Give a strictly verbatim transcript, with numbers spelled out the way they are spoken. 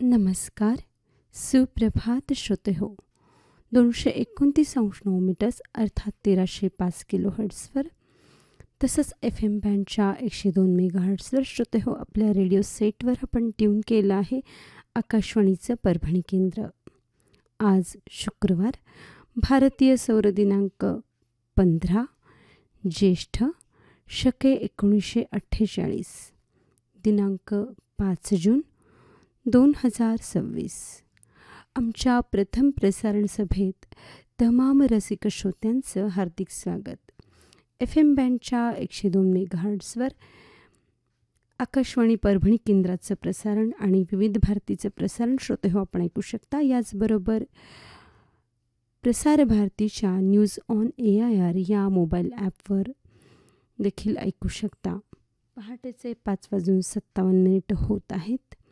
नमस्कार, सुप्रभात श्रोते हो. दोनशे एकोणतीस अंश नऊ मीटर्स अर्थात तेराशे पाच किलो हर्ट्सवर तसंच एफ एम बँडच्या एकशे दोन मेगा हर्ट्सवर श्रोते हो आपल्या रेडिओ सेटवर आपण ट्यून केलं आहे आकाशवाणीचं परभणी केंद्र. आज शुक्रवार, भारतीय सौर दिनांक पंधरा ज्येष्ठ शके एकोणीसशे अठ्ठेचाळीस, दिनांक पाच जून दोन हजार सव्वीस. आमच्या प्रथम प्रसारण सभेत तमाम रसिक श्रोत्यांचं हार्दिक स्वागत. एफ एम बँडच्या एकशे दोन मेगाहर्ट्सवर आकाशवाणी परभणी केंद्राचं प्रसारण आणि विविध भारतीचं प्रसारण श्रोते हो आपण ऐकू शकता. याचबरोबर प्रसार भारतीच्या news on A I R या मोबाईल ॲपवर देखील ऐकू शकता. पहाटेचे पाच वाजून सत्तावन्न मिनिट होत आहेत.